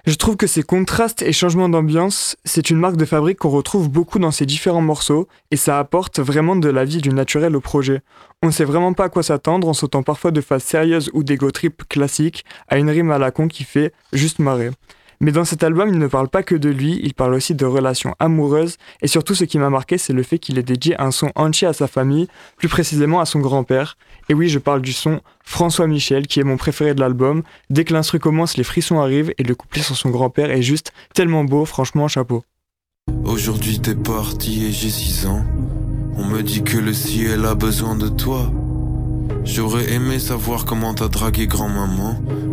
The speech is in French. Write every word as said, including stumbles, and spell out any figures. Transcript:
Je trouve que ces contrastes et changements d'ambiance, c'est une marque de fabrique qu'on retrouve beaucoup dans ces différents morceaux et ça apporte vraiment de la vie et du naturel au projet. On ne sait vraiment pas à quoi s'attendre en sautant parfois de phases sérieuses ou d'ego trip classiques à une rime à la con qui fait juste marrer. Mais dans cet album, il ne parle pas que de lui, il parle aussi de relations amoureuses et surtout ce qui m'a marqué, c'est le fait qu'il ait dédié un son entier à sa famille, plus précisément à son grand-père. Et oui, je parle du son François Michel, qui est mon préféré de l'album. Dès que l'instru commence, les frissons arrivent et le couplet sur son grand-père est juste tellement beau, franchement, chapeau. Aujourd'hui t'es parti et j'ai six ans. On me dit que le ciel a besoin de toi. J'aurais aimé savoir comment t'as dragué grand-maman.